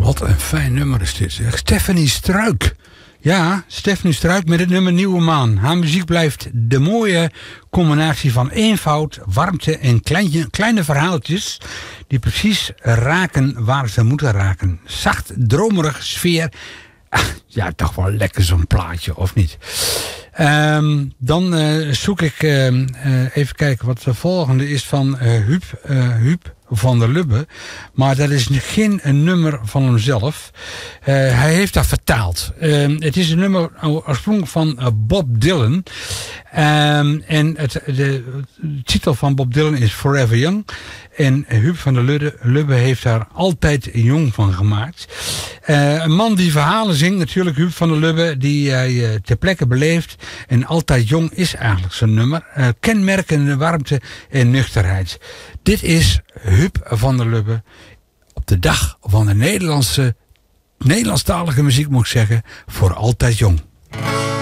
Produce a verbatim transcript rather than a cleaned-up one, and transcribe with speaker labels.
Speaker 1: Wat een fijn nummer is dit, zeg. Stefanie Struik. Ja, Stefanie Struik met het nummer Nieuwe Maan. Haar muziek blijft de mooie combinatie van eenvoud, warmte en kleine, kleine verhaaltjes die precies raken waar ze moeten raken. Zacht, dromerige sfeer. Ach, ja, toch wel lekker zo'n plaatje, of niet? Um, dan uh, zoek ik uh, uh, even kijken wat de volgende is van uh, Huub, uh, Huub van der Lubbe. Maar dat is geen een nummer van hemzelf. Uh, hij heeft dat vertaald. Uh, het is een nummer oorspronkelijk van uh, Bob Dylan. Um, en het, de, de titel van Bob Dylan is Forever Young. En Huub van der Lubbe, Lubbe heeft daar altijd jong van gemaakt. Uh, een man die verhalen zingt, natuurlijk Huub van der Lubbe, die hij uh, ter plekke beleeft. En altijd jong is eigenlijk zijn nummer. Uh, kenmerkende warmte en nuchterheid. Dit is Huub van der Lubbe op de dag van de Nederlandse, Nederlandstalige muziek, moet ik zeggen, voor altijd jong.